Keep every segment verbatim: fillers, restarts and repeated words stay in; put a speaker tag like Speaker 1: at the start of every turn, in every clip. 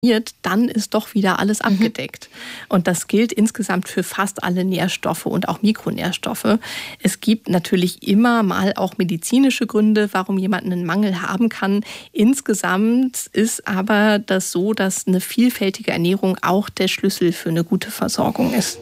Speaker 1: dann ist doch wieder alles abgedeckt. Mhm. Und das gilt insgesamt für fast alle Nährstoffe und auch Mikronährstoffe. Es gibt natürlich immer mal auch medizinische Gründe, warum jemand einen Mangel haben kann. Insgesamt ist aber das so, dass eine vielfältige Ernährung auch der Schlüssel für eine gute Versorgung ist.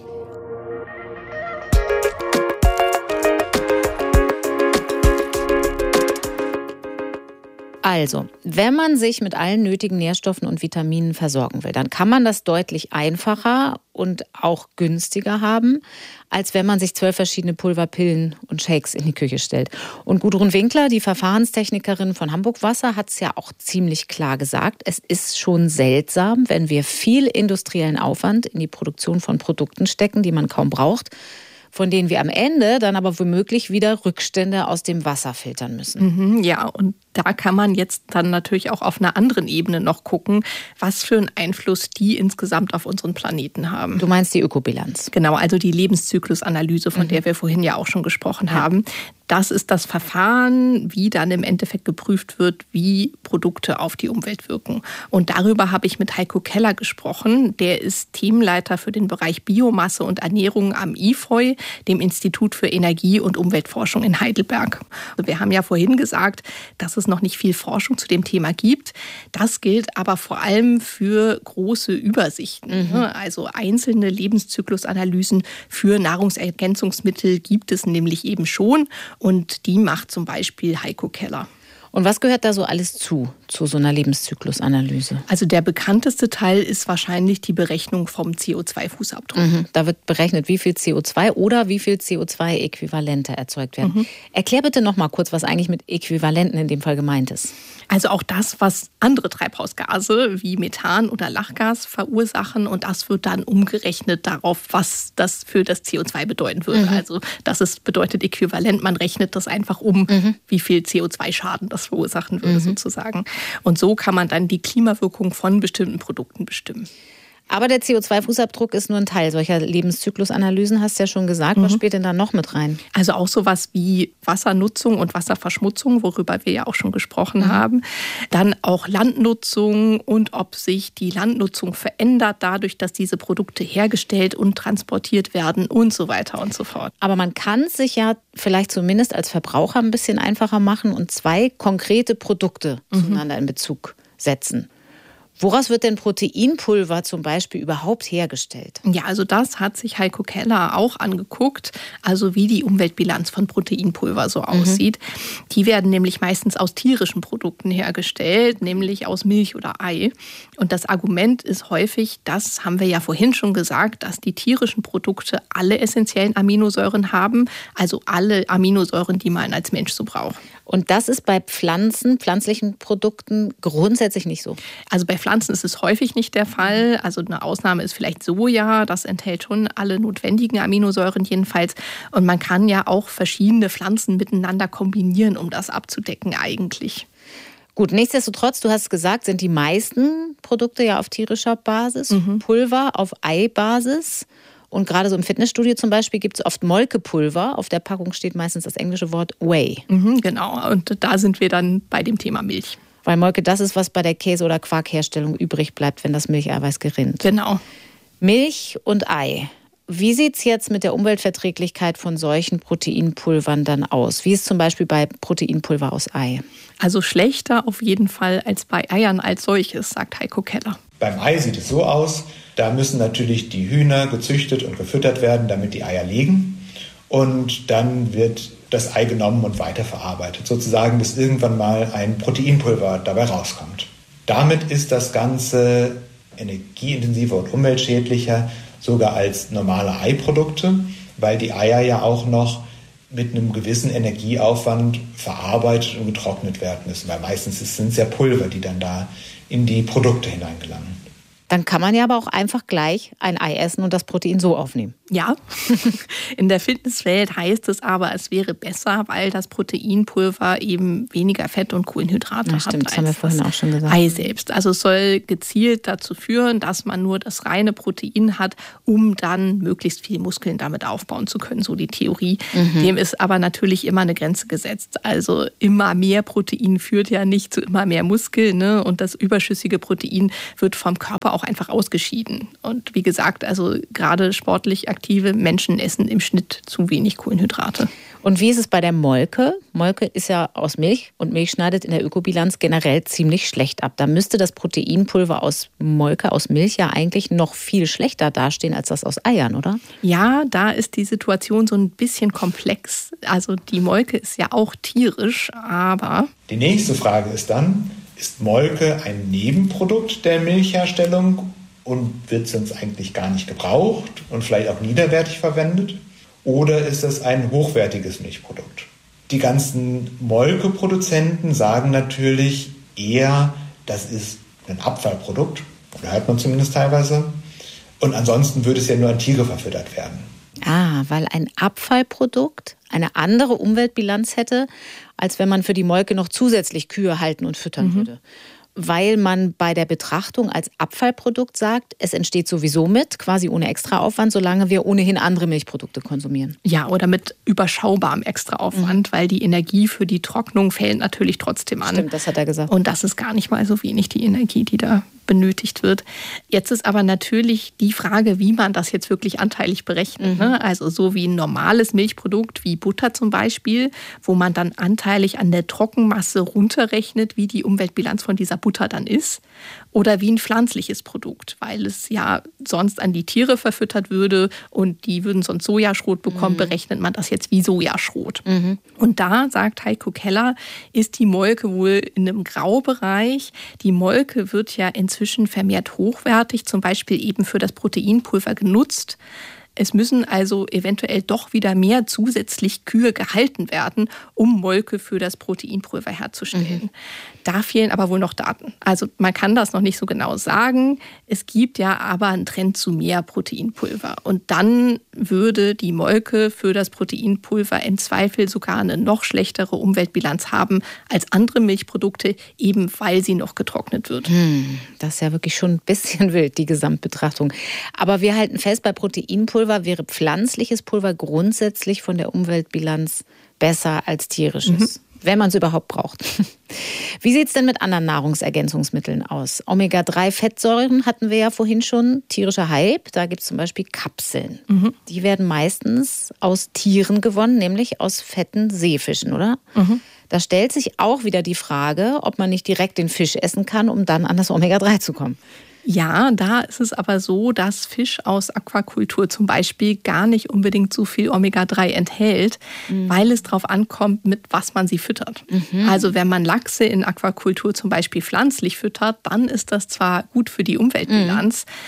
Speaker 2: Also, wenn man sich mit allen nötigen Nährstoffen und Vitaminen versorgen will, dann kann man das deutlich einfacher und auch günstiger haben, als wenn man sich zwölf verschiedene Pulverpillen und Shakes in die Küche stellt. Und Gudrun Winkler, die Verfahrenstechnikerin von Hamburg Wasser, hat es ja auch ziemlich klar gesagt. Es ist schon seltsam, wenn wir viel industriellen Aufwand in die Produktion von Produkten stecken, die man kaum braucht, von denen wir am Ende dann aber womöglich wieder Rückstände aus dem Wasser filtern müssen.
Speaker 1: Mhm, ja, und da kann man jetzt dann natürlich auch auf einer anderen Ebene noch gucken, was für einen Einfluss die insgesamt auf unseren Planeten haben.
Speaker 2: Du meinst die Ökobilanz?
Speaker 1: Genau, also die Lebenszyklusanalyse, von mhm. der wir vorhin ja auch schon gesprochen ja. haben. Das ist das Verfahren, wie dann im Endeffekt geprüft wird, wie Produkte auf die Umwelt wirken. Und darüber habe ich mit Heiko Keller gesprochen. Der ist Teamleiter für den Bereich Biomasse und Ernährung am I F O I, dem Institut für Energie- und Umweltforschung in Heidelberg. Wir haben ja vorhin gesagt, dass es noch nicht viel Forschung zu dem Thema gibt. Das gilt aber vor allem für große Übersichten. Mhm. Also einzelne Lebenszyklusanalysen für Nahrungsergänzungsmittel gibt es nämlich eben schon. Und die macht zum Beispiel Heiko Keller.
Speaker 2: Und was gehört da so alles zu, zu so einer Lebenszyklusanalyse?
Speaker 1: Also der bekannteste Teil ist wahrscheinlich die Berechnung vom C O zwei Fußabdruck.
Speaker 2: Mhm. Da wird berechnet, wie viel C O zwei oder wie viel C O zwei Äquivalente erzeugt werden. Mhm. Erklär bitte noch mal kurz, was eigentlich mit Äquivalenten in dem Fall gemeint ist.
Speaker 1: Also auch das, was andere Treibhausgase wie Methan oder Lachgas verursachen. Und das wird dann umgerechnet darauf, was das für das C O zwei bedeuten würde. Mhm. Also das ist, bedeutet äquivalent. Man rechnet das einfach um, mhm. wie viel C O zwei Schaden das verursachen würde mhm. sozusagen. Und so kann man dann die Klimawirkung von bestimmten Produkten bestimmen.
Speaker 2: Aber der C O zwei Fußabdruck ist nur ein Teil solcher Lebenszyklusanalysen, hast du ja schon gesagt. Mhm. Was spielt denn da noch mit rein?
Speaker 1: Also auch sowas wie Wassernutzung und Wasserverschmutzung, worüber wir ja auch schon gesprochen mhm. haben. Dann auch Landnutzung und ob sich die Landnutzung verändert dadurch, dass diese Produkte hergestellt und transportiert werden und so weiter und so fort.
Speaker 2: Aber man kann es sich ja vielleicht zumindest als Verbraucher ein bisschen einfacher machen und zwei konkrete Produkte mhm. zueinander in Bezug setzen. Woraus wird denn Proteinpulver zum Beispiel überhaupt hergestellt?
Speaker 1: Ja, also das hat sich Heiko Keller auch angeguckt, also wie die Umweltbilanz von Proteinpulver so aussieht. Mhm. Die werden nämlich meistens aus tierischen Produkten hergestellt, nämlich aus Milch oder Ei. Und das Argument ist häufig, das haben wir ja vorhin schon gesagt, dass die tierischen Produkte alle essentiellen Aminosäuren haben, also alle Aminosäuren, die man als Mensch so braucht.
Speaker 2: Und das ist bei Pflanzen, pflanzlichen Produkten grundsätzlich nicht so?
Speaker 1: Also bei Pflanzen ist es häufig nicht der Fall. Also eine Ausnahme ist vielleicht Soja. Das enthält schon alle notwendigen Aminosäuren jedenfalls. Und man kann ja auch verschiedene Pflanzen miteinander kombinieren, um das abzudecken eigentlich.
Speaker 2: Gut, nichtsdestotrotz, du hast gesagt, sind die meisten Produkte ja auf tierischer Basis, mhm. Pulver auf Eibasis. Und gerade so im Fitnessstudio zum Beispiel gibt es oft Molkepulver. Auf der Packung steht meistens das englische Wort Whey.
Speaker 1: Mhm, genau, und da sind wir dann bei dem Thema Milch.
Speaker 2: Weil Molke, das ist, was bei der Käse- oder Quarkherstellung übrig bleibt, wenn das Milcheiweiß gerinnt.
Speaker 1: Genau.
Speaker 2: Milch und Ei. Wie sieht es jetzt mit der Umweltverträglichkeit von solchen Proteinpulvern dann aus? Wie ist zum Beispiel bei Proteinpulver aus Ei?
Speaker 1: Also schlechter auf jeden Fall als bei Eiern als solches, sagt Heiko Keller.
Speaker 3: Beim Ei sieht es so aus, da müssen natürlich die Hühner gezüchtet und gefüttert werden, damit die Eier legen. Und dann wird das Ei genommen und weiterverarbeitet, sozusagen, bis irgendwann mal ein Proteinpulver dabei rauskommt. Damit ist das Ganze energieintensiver und umweltschädlicher, sogar als normale Eiprodukte, weil die Eier ja auch noch mit einem gewissen Energieaufwand verarbeitet und getrocknet werden müssen, weil meistens sind es ja Pulver, die dann da in die Produkte hineingelangen.
Speaker 2: Dann kann man ja aber auch einfach gleich ein Ei essen und das Protein so aufnehmen.
Speaker 1: Ja, in der Fitnesswelt heißt es aber, es wäre besser, weil das Proteinpulver eben weniger Fett und Kohlenhydrate
Speaker 2: ja, stimmt,
Speaker 1: hat
Speaker 2: das haben wir
Speaker 1: als
Speaker 2: vorhin
Speaker 1: das
Speaker 2: auch schon gesagt.
Speaker 1: Ei selbst. Also es soll gezielt dazu führen, dass man nur das reine Protein hat, um dann möglichst viel Muskeln damit aufbauen zu können, so die Theorie. Mhm. Dem ist aber natürlich immer eine Grenze gesetzt. Also immer mehr Protein führt ja nicht zu immer mehr Muskeln, ne? Und das überschüssige Protein wird vom Körper auch einfach ausgeschieden. Und wie gesagt, also gerade sportlich aktive Menschen essen im Schnitt zu wenig Kohlenhydrate.
Speaker 2: Und wie ist es bei der Molke? Molke ist ja aus Milch und Milch schneidet in der Ökobilanz generell ziemlich schlecht ab. Da müsste das Proteinpulver aus Molke, aus Milch ja eigentlich noch viel schlechter dastehen als das aus Eiern, oder?
Speaker 1: Ja, da ist die Situation so ein bisschen komplex. Also die Molke ist ja auch tierisch, aber...
Speaker 3: Die nächste Frage ist dann, ist Molke ein Nebenprodukt der Milchherstellung und wird sonst eigentlich gar nicht gebraucht und vielleicht auch niederwertig verwendet? Oder ist es ein hochwertiges Milchprodukt? Die ganzen Molkeproduzenten sagen natürlich eher, das ist ein Abfallprodukt, oder hört man zumindest teilweise. Und ansonsten würde es ja nur an Tiere verfüttert werden.
Speaker 2: Ah, weil ein Abfallprodukt eine andere Umweltbilanz hätte, als wenn man für die Molke noch zusätzlich Kühe halten und füttern mhm. würde. Weil man bei der Betrachtung als Abfallprodukt sagt, es entsteht sowieso mit, quasi ohne Extraaufwand, solange wir ohnehin andere Milchprodukte konsumieren.
Speaker 1: Ja, oder mit überschaubarem Extraaufwand, mhm. weil die Energie für die Trocknung fällt natürlich trotzdem an.
Speaker 2: Stimmt, das hat er gesagt.
Speaker 1: Und das ist gar nicht mal so wenig, die Energie, die da benötigt wird. Jetzt ist aber natürlich die Frage, wie man das jetzt wirklich anteilig berechnet. Mhm. Ne? Also so wie ein normales Milchprodukt, wie Butter zum Beispiel, wo man dann anteilig an der Trockenmasse runterrechnet, wie die Umweltbilanz von dieser Butter dann ist. Oder wie ein pflanzliches Produkt, weil es ja sonst an die Tiere verfüttert würde und die würden sonst Sojaschrot bekommen, mhm. berechnet man das jetzt wie Sojaschrot. Mhm. Und da, sagt Heiko Keller, ist die Molke wohl in einem Graubereich. Die Molke wird ja inzwischen vermehrt hochwertig, zum Beispiel eben für das Proteinpulver genutzt. Es müssen also eventuell doch wieder mehr zusätzlich Kühe gehalten werden, um Molke für das Proteinpulver herzustellen. Mhm. Da fehlen aber wohl noch Daten. Also man kann das noch nicht so genau sagen. Es gibt ja aber einen Trend zu mehr Proteinpulver. Und dann würde die Molke für das Proteinpulver im Zweifel sogar eine noch schlechtere Umweltbilanz haben als andere Milchprodukte, eben weil sie noch getrocknet wird.
Speaker 2: Hm, das ist ja wirklich schon ein bisschen wild, die Gesamtbetrachtung. Aber wir halten fest, bei Proteinpulver wäre pflanzliches Pulver grundsätzlich von der Umweltbilanz besser als tierisches. Mhm. Wenn man es überhaupt braucht. Wie sieht es denn mit anderen Nahrungsergänzungsmitteln aus? Omega drei Fettsäuren hatten wir ja vorhin schon. Tierischer Hype, da gibt es zum Beispiel Kapseln. Mhm. Die werden meistens aus Tieren gewonnen, nämlich aus fetten Seefischen, oder? Mhm. Da stellt sich auch wieder die Frage, ob man nicht direkt den Fisch essen kann, um dann an das Omega drei zu kommen.
Speaker 1: Ja, da ist es aber so, dass Fisch aus Aquakultur zum Beispiel gar nicht unbedingt so viel Omega drei enthält, mhm. weil es darauf ankommt, mit was man sie füttert. Mhm. Also wenn man Lachse in Aquakultur zum Beispiel pflanzlich füttert, dann ist das zwar gut für die Umweltbilanz, mhm.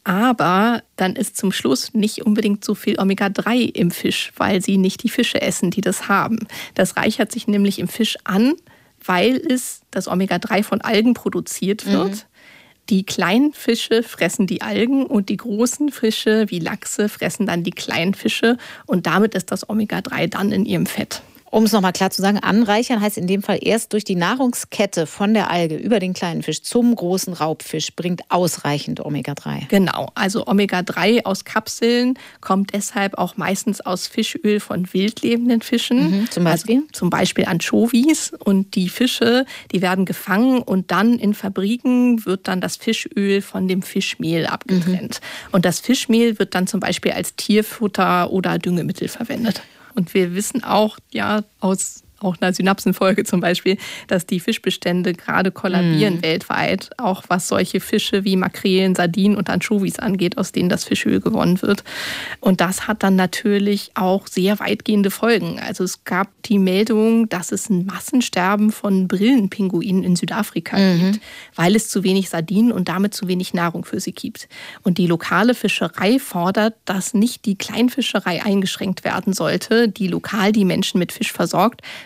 Speaker 1: aber dann ist zum Schluss nicht unbedingt so viel Omega drei im Fisch, weil sie nicht die Fische essen, die das haben. Das reichert sich nämlich im Fisch an, weil es das Omega drei von Algen produziert wird. Mhm. Die kleinen Fische fressen die Algen und die großen Fische wie Lachse fressen dann die kleinen Fische und damit ist das Omega drei dann in ihrem Fett.
Speaker 2: Um es nochmal klar zu sagen, anreichern heißt in dem Fall erst durch die Nahrungskette von der Alge über den kleinen Fisch zum großen Raubfisch bringt ausreichend Omega drei.
Speaker 1: Genau, also Omega drei aus Kapseln kommt deshalb auch meistens aus Fischöl von wildlebenden Fischen.
Speaker 2: Mhm, zum Beispiel?
Speaker 1: Also zum Beispiel Anchovies. Und die Fische, die werden gefangen und dann in Fabriken wird dann das Fischöl von dem Fischmehl abgetrennt. Mhm. Und das Fischmehl wird dann zum Beispiel als Tierfutter oder Düngemittel verwendet. Und wir wissen auch, ja, aus auch einer Synapsenfolge zum Beispiel, dass die Fischbestände gerade kollabieren mm. weltweit, auch was solche Fische wie Makrelen, Sardinen und Anchovies angeht, aus denen das Fischöl gewonnen wird. Und das hat dann natürlich auch sehr weitgehende Folgen. Also es gab die Meldung, dass es ein Massensterben von Brillenpinguinen in Südafrika mm. gibt, weil es zu wenig Sardinen und damit zu wenig Nahrung für sie gibt. Und die lokale Fischerei fordert, dass nicht die Kleinfischerei eingeschränkt werden sollte, die lokal die Menschen mit Fisch versorgt,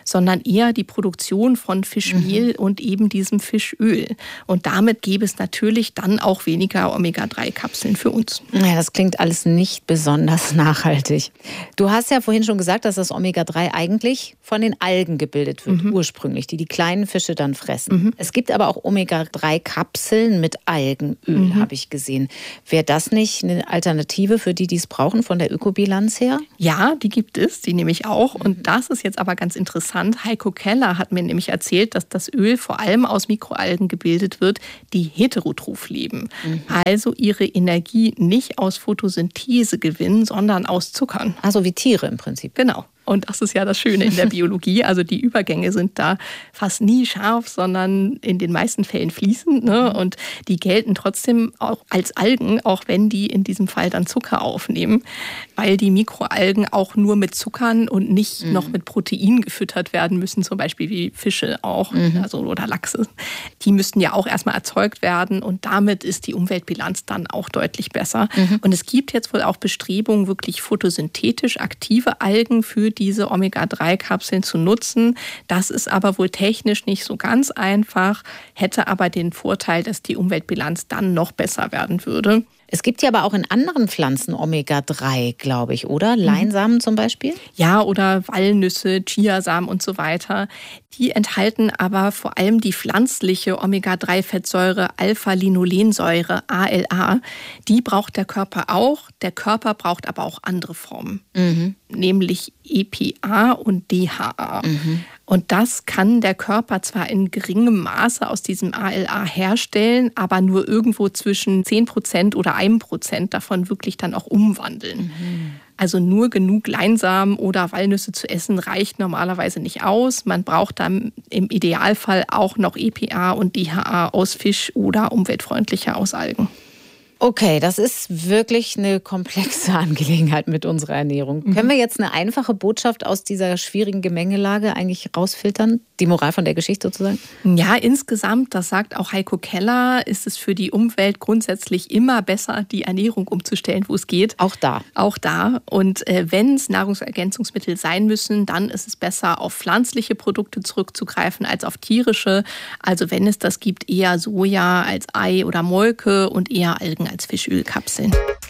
Speaker 1: sondern eher die Produktion von Fischmehl mhm. und eben diesem Fischöl. Und damit gäbe es natürlich dann auch weniger Omega drei Kapseln für uns.
Speaker 2: Ja, das klingt alles nicht besonders nachhaltig. Du hast ja vorhin schon gesagt, dass das Omega drei eigentlich von den Algen gebildet wird, mhm. ursprünglich, die die kleinen Fische dann fressen. Mhm. Es gibt aber auch Omega drei Kapseln mit Algenöl, mhm. habe ich gesehen. Wäre das nicht eine Alternative für die, die es brauchen, von der Ökobilanz her?
Speaker 1: Ja, die gibt es, die nehme ich auch. Und das ist jetzt aber ganz interessant. Heiko Keller hat mir nämlich erzählt, dass das Öl vor allem aus Mikroalgen gebildet wird, die heterotroph leben. Mhm. Also ihre Energie nicht aus Photosynthese gewinnen, sondern aus Zuckern.
Speaker 2: Also wie Tiere im Prinzip.
Speaker 1: Genau. Und das ist ja das Schöne in der Biologie. Also die Übergänge sind da fast nie scharf, sondern in den meisten Fällen fließend. Ne? Und die gelten trotzdem auch als Algen, auch wenn die in diesem Fall dann Zucker aufnehmen, weil die Mikroalgen auch nur mit Zuckern und nicht mhm. noch mit Proteinen gefüttert werden müssen, zum Beispiel wie Fische auch mhm. also, oder Lachse. Die müssten ja auch erstmal erzeugt werden und damit ist die Umweltbilanz dann auch deutlich besser. Mhm. Und es gibt jetzt wohl auch Bestrebungen, wirklich photosynthetisch aktive Algen für diese Omega drei Kapseln zu nutzen. Das ist aber wohl technisch nicht so ganz einfach, hätte aber den Vorteil, dass die Umweltbilanz dann noch besser werden würde.
Speaker 2: Es gibt ja aber auch in anderen Pflanzen Omega drei, glaube ich, oder? Leinsamen zum Beispiel?
Speaker 1: Ja, oder Walnüsse, Chiasamen und so weiter. Die enthalten aber vor allem die pflanzliche Omega drei Fettsäure Alpha-Linolensäure, A L A. Die braucht der Körper auch. Der Körper braucht aber auch andere Formen, mhm. nämlich E P A und D H A. Mhm. Und das kann der Körper zwar in geringem Maße aus diesem A L A herstellen, aber nur irgendwo zwischen zehn Prozent oder einem Prozent davon wirklich dann auch umwandeln. Mhm. Also nur genug Leinsamen oder Walnüsse zu essen reicht normalerweise nicht aus. Man braucht dann im Idealfall auch noch E P A und D H A aus Fisch oder umweltfreundlicher aus Algen.
Speaker 2: Okay, das ist wirklich eine komplexe Angelegenheit mit unserer Ernährung. Mhm. Können wir jetzt eine einfache Botschaft aus dieser schwierigen Gemengelage eigentlich rausfiltern? Die Moral von der Geschichte sozusagen?
Speaker 1: Ja, insgesamt, das sagt auch Heiko Keller, ist es für die Umwelt grundsätzlich immer besser, die Ernährung umzustellen, wo es geht.
Speaker 2: Auch da?
Speaker 1: Auch da. Und äh, wenn es Nahrungsergänzungsmittel sein müssen, dann ist es besser, auf pflanzliche Produkte zurückzugreifen als auf tierische. Also wenn es das gibt, eher Soja als Ei oder Molke und eher Algen als Fischölkapseln.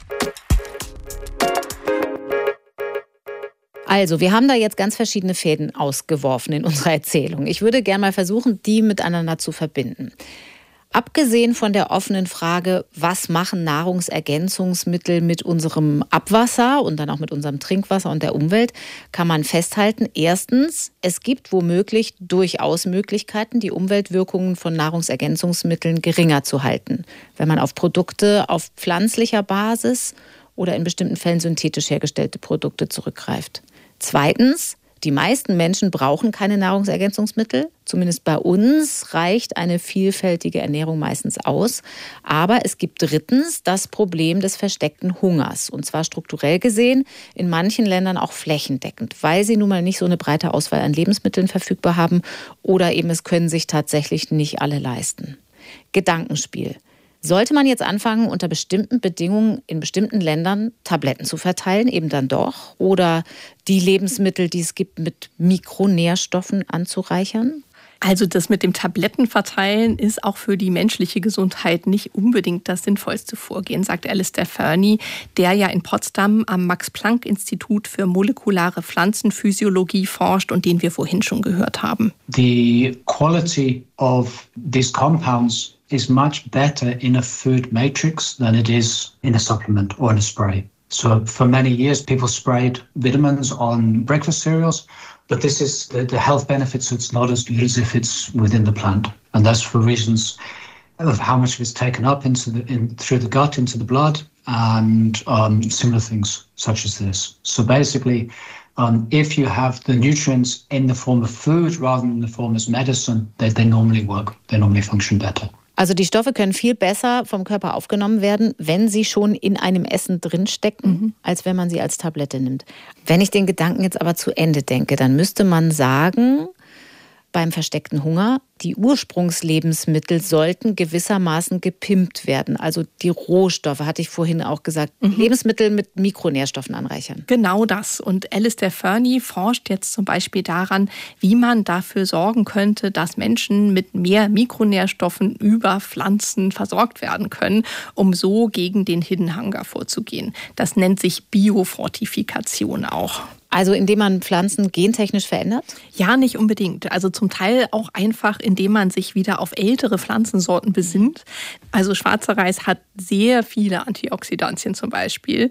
Speaker 2: Also, wir haben da jetzt ganz verschiedene Fäden ausgeworfen in unserer Erzählung. Ich würde gerne mal versuchen, die miteinander zu verbinden. Abgesehen von der offenen Frage, was machen Nahrungsergänzungsmittel mit unserem Abwasser und dann auch mit unserem Trinkwasser und der Umwelt, kann man festhalten, erstens, es gibt womöglich durchaus Möglichkeiten, die Umweltwirkungen von Nahrungsergänzungsmitteln geringer zu halten, wenn man auf Produkte auf pflanzlicher Basis oder in bestimmten Fällen synthetisch hergestellte Produkte zurückgreift. Zweitens, die meisten Menschen brauchen keine Nahrungsergänzungsmittel. Zumindest bei uns reicht eine vielfältige Ernährung meistens aus. Aber es gibt drittens das Problem des versteckten Hungers. Und zwar strukturell gesehen in manchen Ländern auch flächendeckend, weil sie nun mal nicht so eine breite Auswahl an Lebensmitteln verfügbar haben oder eben es können sich tatsächlich nicht alle leisten. Gedankenspiel. Sollte man jetzt anfangen, unter bestimmten Bedingungen in bestimmten Ländern Tabletten zu verteilen, eben dann doch? Oder die Lebensmittel, die es gibt, mit Mikronährstoffen anzureichern?
Speaker 1: Also das mit dem Tablettenverteilen ist auch für die menschliche Gesundheit nicht unbedingt das sinnvollste Vorgehen, sagt Alistair Fernie, der ja in Potsdam am Max-Planck-Institut für molekulare Pflanzenphysiologie forscht und den wir vorhin schon gehört haben.
Speaker 4: The quality of these compounds is much better in a food matrix than it is in a supplement or in a spray. So for many years, people sprayed vitamins on breakfast cereals, but this is the, the health benefits. It's not as good as if it's within the plant, and that's for reasons of how much is taken up into the in, through the gut into the blood, and um, similar things such as this. So basically, um, if you have the nutrients in the form of food rather than in the form as medicine, they, they normally work. They normally function better.
Speaker 2: Also die Stoffe können viel besser vom Körper aufgenommen werden, wenn sie schon in einem Essen drinstecken, mhm. als wenn man sie als Tablette nimmt. Wenn ich den Gedanken jetzt aber zu Ende denke, dann müsste man sagen, beim versteckten Hunger. Die Ursprungslebensmittel sollten gewissermaßen gepimpt werden. Also die Rohstoffe, hatte ich vorhin auch gesagt. Mhm. Lebensmittel mit Mikronährstoffen anreichern.
Speaker 1: Genau das. Und Alistair Fernie forscht jetzt zum Beispiel daran, wie man dafür sorgen könnte, dass Menschen mit mehr Mikronährstoffen über Pflanzen versorgt werden können, um so gegen den Hidden Hunger vorzugehen. Das nennt sich Biofortifikation auch.
Speaker 2: Also indem man Pflanzen gentechnisch verändert?
Speaker 1: Ja, nicht unbedingt. Also zum Teil auch einfach, indem man sich wieder auf ältere Pflanzensorten besinnt. Also schwarzer Reis hat sehr viele Antioxidantien zum Beispiel.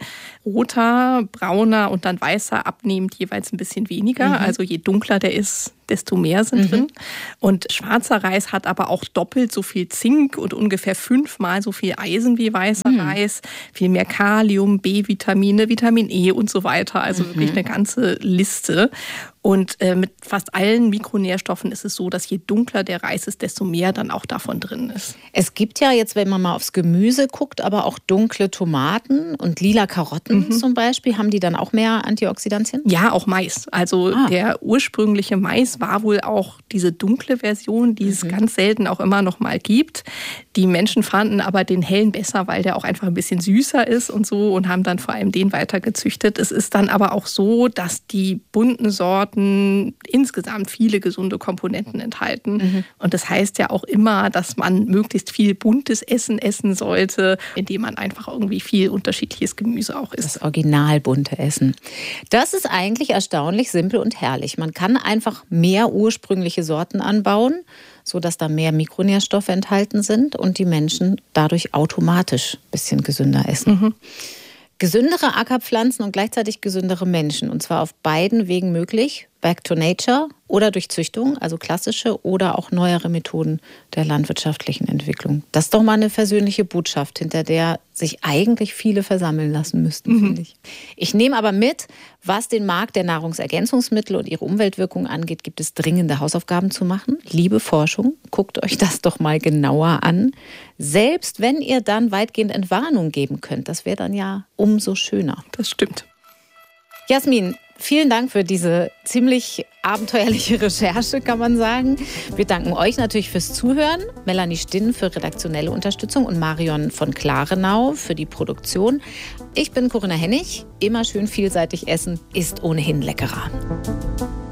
Speaker 1: Roter, brauner und dann weißer abnehmend jeweils ein bisschen weniger. Mhm. Also je dunkler der ist, desto mehr sind mhm. drin. Und schwarzer Reis hat aber auch doppelt so viel Zink und ungefähr fünfmal so viel Eisen wie weißer mhm. Reis. Viel mehr Kalium, B-Vitamine, Vitamin E und so weiter. Also mhm. wirklich eine ganze Liste. Und äh, mit fast allen Mikronährstoffen ist es so, dass je dunkler der Reis ist, desto mehr dann auch davon drin ist.
Speaker 2: Es gibt ja jetzt, wenn man mal aufs Gemüse guckt, aber auch dunkle Tomaten und lila Karotten mhm. zum Beispiel. Haben die dann auch mehr Antioxidantien?
Speaker 1: Ja, auch Mais. Also ah. der ursprüngliche Mais war wohl auch diese dunkle Version, die es mhm. ganz selten auch immer noch mal gibt. Die Menschen fanden aber den hellen besser, weil der auch einfach ein bisschen süßer ist und so und haben dann vor allem den weiter gezüchtet. Es ist dann aber auch so, dass die bunten Sorten insgesamt viele gesunde Komponenten enthalten. Mhm. Und das heißt ja auch immer, dass man möglichst viel buntes Essen essen sollte, indem man einfach irgendwie viel unterschiedliches Gemüse auch isst.
Speaker 2: Das original bunte Essen. Das ist eigentlich erstaunlich simpel und herrlich. Man kann einfach mehr ursprüngliche Sorten anbauen, sodass da mehr Mikronährstoffe enthalten sind und die Menschen dadurch automatisch ein bisschen gesünder essen. Mhm. Gesündere Ackerpflanzen und gleichzeitig gesündere Menschen. Und zwar auf beiden Wegen möglich. Back to Nature oder durch Züchtung, also klassische oder auch neuere Methoden der landwirtschaftlichen Entwicklung. Das ist doch mal eine versöhnliche Botschaft, hinter der sich eigentlich viele versammeln lassen müssten, mhm. finde ich. Ich nehme aber mit, was den Markt der Nahrungsergänzungsmittel und ihre Umweltwirkung angeht, gibt es dringende Hausaufgaben zu machen. Liebe Forschung, guckt euch das doch mal genauer an. Selbst wenn ihr dann weitgehend Entwarnung geben könnt, das wäre dann ja umso schöner.
Speaker 1: Das stimmt.
Speaker 2: Jasmin, vielen Dank für diese ziemlich abenteuerliche Recherche, kann man sagen. Wir danken euch natürlich fürs Zuhören. Melanie Stinn für redaktionelle Unterstützung und Marion von Klarenau für die Produktion. Ich bin Corinna Hennig. Immer schön vielseitig essen ist ohnehin leckerer.